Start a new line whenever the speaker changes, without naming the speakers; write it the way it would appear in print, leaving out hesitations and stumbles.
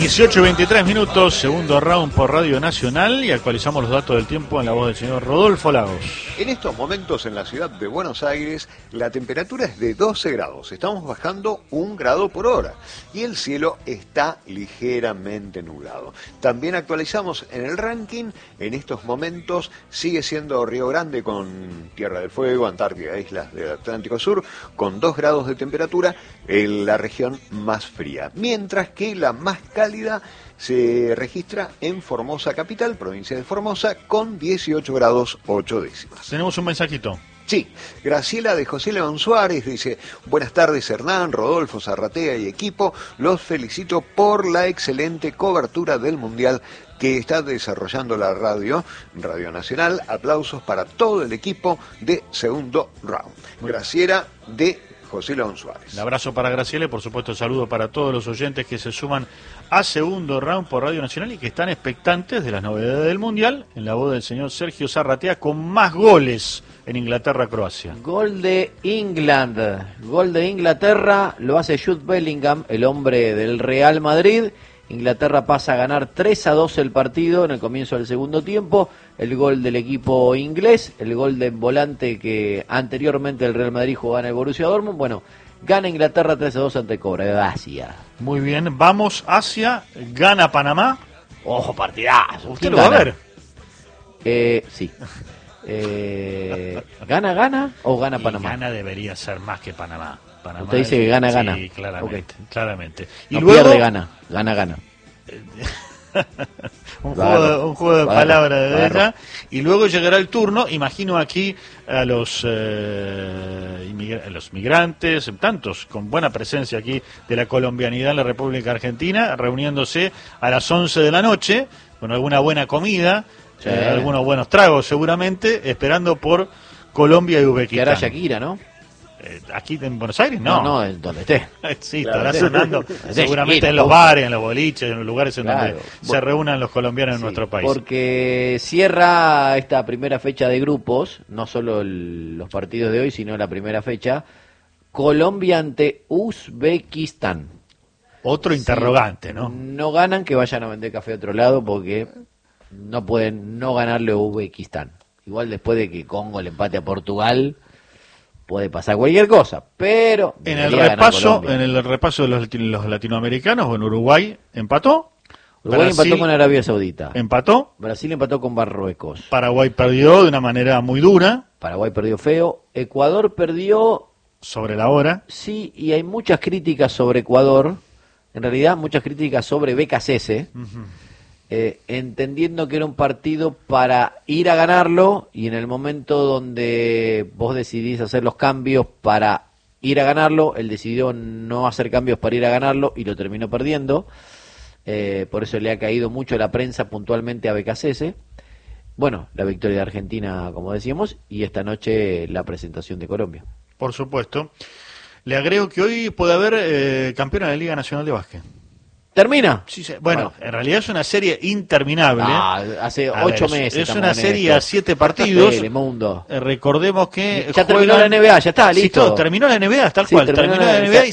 18:23, segundo round por Radio Nacional, y actualizamos los datos del tiempo en la voz del señor Rodolfo Lagos.
En estos momentos en la ciudad de Buenos Aires la temperatura es de 12 grados, estamos bajando 1 grado por hora y el cielo está ligeramente nublado. También actualizamos en el ranking, en estos momentos sigue siendo Río Grande con Tierra del Fuego, Antártida, islas del Atlántico Sur, con 2 grados de temperatura, en la región más fría, mientras que la más cálida se registra en Formosa capital, provincia de Formosa, con 18 grados 8 décimas.
Tenemos un mensajito.
Sí, Graciela de José León Suárez dice: buenas tardes Hernán, Rodolfo, Zarratea y equipo, los felicito por la excelente cobertura del Mundial que está desarrollando la Radio Nacional. Aplausos para todo el equipo de segundo round. Graciela de José León Suárez.
Un abrazo para Graciela y por supuesto saludo para todos los oyentes que se suman a segundo round por Radio Nacional y que están expectantes de las novedades del Mundial, en la voz del señor Sergio Zarratea, con más goles en Inglaterra-Croacia.
Gol de Inglaterra, lo hace Jude Bellingham, el hombre del Real Madrid. Inglaterra pasa a ganar 3-2 el partido en el comienzo del segundo tiempo. El gol del equipo inglés, el gol de volante que anteriormente el Real Madrid jugaba en el Borussia Dortmund. Bueno, gana Inglaterra 3-2 ante Croacia.
Muy bien, vamos hacia, gana Panamá.
Ojo, partidazo.
¿Usted lo va a ver?
Sí. ¿Gana o gana Panamá?
Gana debería ser más que Panamá.
Usted dice que gana.
Sí, claramente, okay. Claramente.
Y no luego pierde, gana.
un juego de palabras de ella. Y luego llegará el turno, imagino aquí a los migrantes, tantos con buena presencia aquí de la colombianidad en la República Argentina, reuniéndose a las 11 de la noche con alguna buena comida, sí, algunos buenos tragos seguramente, esperando por Colombia y Uzbekistán.
Que hará Shakira, ¿no?
Aquí en Buenos Aires, no.
No, donde esté.
Sí, claro, estará sonando seguramente en los bares, en los boliches, en los lugares en donde se reúnan los colombianos en nuestro país.
Porque cierra esta primera fecha de grupos, no solo los partidos de hoy, sino la primera fecha, Colombia ante Uzbekistán.
Otro interrogante, ¿no?
No ganan, que vayan a vender café a otro lado porque no pueden no ganarle a Uzbekistán. Igual después de que Congo le empate a Portugal, puede pasar cualquier cosa, pero
en el repaso de los latinoamericanos, en Uruguay empató.
Uruguay empató con Arabia Saudita.
Empató.
Brasil empató con Marruecos.
Paraguay perdió de una manera muy dura.
Paraguay perdió feo. Ecuador perdió
sobre la hora.
Sí, y hay muchas críticas sobre Ecuador. En realidad, muchas críticas sobre BKCS. Entendiendo que era un partido para ir a ganarlo, y en el momento donde vos decidís hacer los cambios para ir a ganarlo, él decidió no hacer cambios para ir a ganarlo y lo terminó perdiendo. Por eso le ha caído mucho la prensa puntualmente a BKCS. Bueno, la victoria de Argentina, como decíamos, y esta noche la presentación de Colombia.
Por supuesto. Le agrego que hoy puede haber campeona de la Liga Nacional de Básquet.
¿Termina?
Sí, bueno, en realidad es una serie interminable.
Hace 8 meses.
Es una serie a 7 partidos.
Mundo.
Recordemos que
ya terminó la NBA, ya está, listo.
Sí, terminó la NBA, tal cual. Terminó la NBA